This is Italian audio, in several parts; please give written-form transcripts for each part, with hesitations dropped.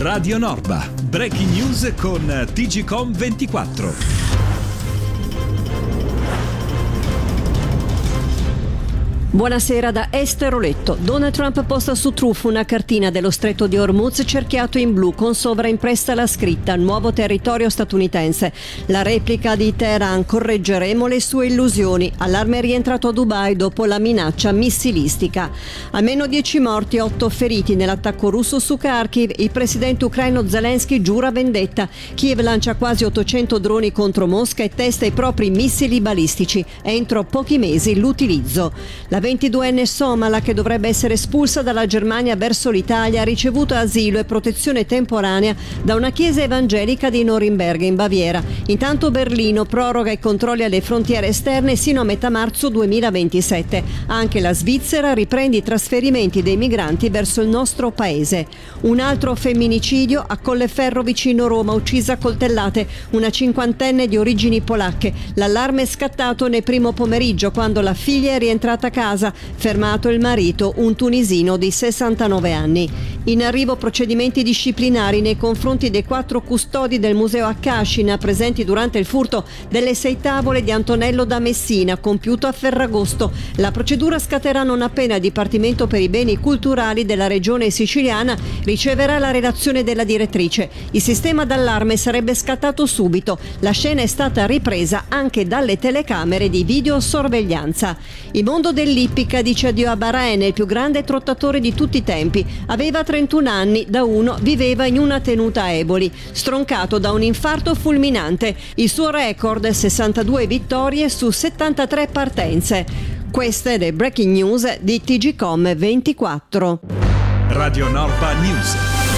Radio Norba. Breaking news con TGcom 24. Buonasera da Esther Oletto. Donald Trump posta su Truth una cartina dello stretto di Hormuz cerchiato in blu con sovraimpressa la scritta "Nuovo territorio statunitense". La replica di Teheran: correggeremo le sue illusioni. Allarme rientrato a Dubai dopo la minaccia missilistica. Almeno 10 morti, 8 feriti nell'attacco russo su Kharkiv. Il presidente ucraino Zelensky giura vendetta. Kiev lancia quasi 800 droni contro Mosca e testa i propri missili balistici. Entro pochi mesi l'utilizzo. La 22enne somala, che dovrebbe essere espulsa dalla Germania verso l'Italia, ha ricevuto asilo e protezione temporanea da una chiesa evangelica di Norimberga in Baviera. Intanto Berlino proroga i controlli alle frontiere esterne sino a metà marzo 2027. Anche la Svizzera riprende i trasferimenti dei migranti verso il nostro paese. Un altro femminicidio a Colleferro vicino Roma, uccisa a coltellate una cinquantenne di origini polacche. L'allarme è scattato nel primo pomeriggio quando la figlia è rientrata a casa. Fermato il marito, un tunisino di 69 anni. In arrivo procedimenti disciplinari nei confronti dei 4 custodi del Museo a Cascina presenti durante il furto delle 6 tavole di Antonello da Messina compiuto a Ferragosto. La procedura scatterà non appena il Dipartimento per i beni culturali della regione siciliana riceverà la relazione della direttrice. Il sistema d'allarme sarebbe scattato subito. La scena è stata ripresa anche dalle telecamere di videosorveglianza. Il mondo dell'ippica dice addio a Bahrain, il più grande trottatore di tutti i tempi. Aveva 31 anni, da 1 viveva in una tenuta a Eboli, stroncato da un infarto fulminante. Il suo record è 62 vittorie su 73 partenze. Queste le breaking news di TGcom 24. Radio Norba News.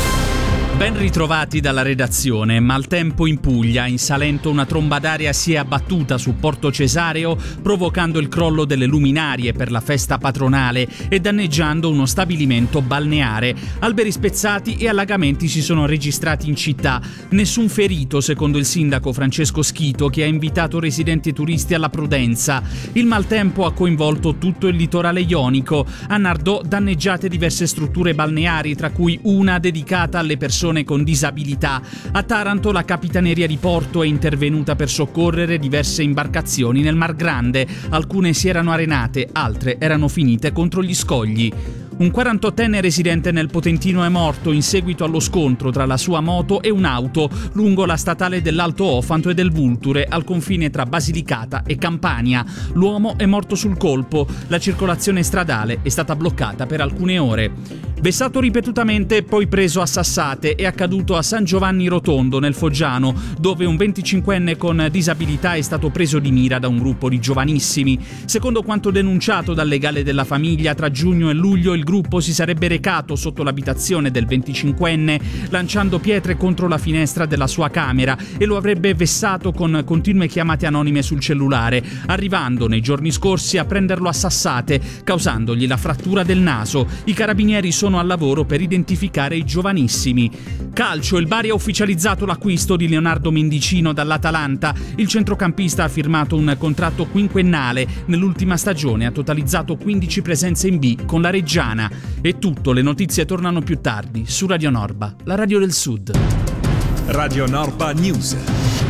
Ben ritrovati dalla redazione. Maltempo in Puglia. In Salento una tromba d'aria si è abbattuta su Porto Cesareo, provocando il crollo delle luminarie per la festa patronale e danneggiando uno stabilimento balneare. Alberi spezzati e allagamenti si sono registrati in città. Nessun ferito, secondo il sindaco Francesco Schito, che ha invitato residenti e turisti alla prudenza. Il maltempo ha coinvolto tutto il litorale ionico. A Nardò danneggiate diverse strutture balneari, tra cui una dedicata alle persone con disabilità. A Taranto la Capitaneria di Porto è intervenuta per soccorrere diverse imbarcazioni nel Mar Grande. Alcune si erano arenate, altre erano finite contro gli scogli. Un 48enne residente nel Potentino è morto in seguito allo scontro tra la sua moto e un'auto lungo la statale dell'Alto Ofanto e del Vulture, al confine tra Basilicata e Campania. L'uomo è morto sul colpo. La circolazione stradale è stata bloccata per alcune ore. Vessato ripetutamente e poi preso a sassate è accaduto a San Giovanni Rotondo, nel Foggiano, dove un 25enne con disabilità è stato preso di mira da un gruppo di giovanissimi. Secondo quanto denunciato dal legale della famiglia, tra giugno e luglio il gruppo si sarebbe recato sotto l'abitazione del 25enne, lanciando pietre contro la finestra della sua camera, e lo avrebbe vessato con continue chiamate anonime sul cellulare, arrivando nei giorni scorsi a prenderlo a sassate, causandogli la frattura del naso. I carabinieri sono al lavoro per identificare i giovanissimi. Calcio, il Bari ha ufficializzato l'acquisto di Leonardo Mendicino dall'Atalanta. Il centrocampista ha firmato un contratto quinquennale. Nell'ultima stagione ha totalizzato 15 presenze in B con la Reggiana. È tutto, le notizie tornano più tardi su Radio Norba, la radio del Sud. Radio Norba News.